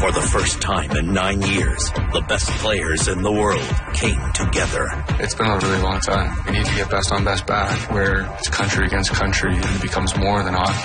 For the first time in 9 years, the best players in the world came together. It's been a really long time. We need to get best on best back, where it's country against country, and it becomes more than hockey.